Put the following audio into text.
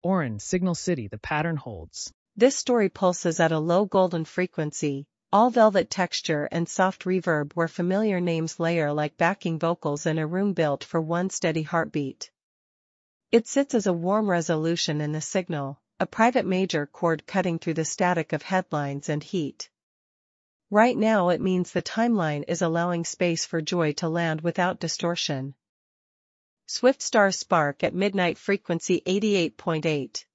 Orin, Signal City, the pattern holds. This story pulses at a low golden frequency, all velvet texture and soft reverb where familiar names layer like backing vocals in a room built for one steady heartbeat. It sits as a warm resolution in the signal, a private major chord cutting through the static of headlines and heat. Right now it means the timeline is allowing space for joy to land without distortion. Swift Star Spark at midnight, frequency 88.8.